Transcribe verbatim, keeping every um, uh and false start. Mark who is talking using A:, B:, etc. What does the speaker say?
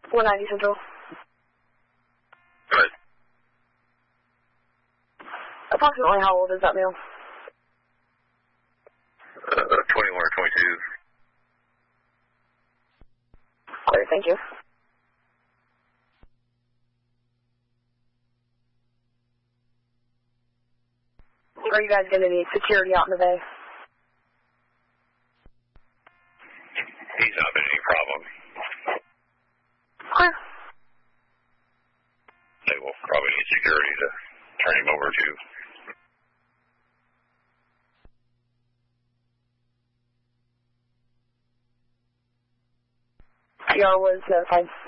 A: one ninety Central.
B: Good.
A: Approximately how old is that male?
B: Uh, twenty-one or twenty-two.
A: Clear, thank you. Are you guys going to need security out in the bay?
B: He's not been any problem.
A: Clear.
B: They will probably need security to turn him over to.
A: P R was notified.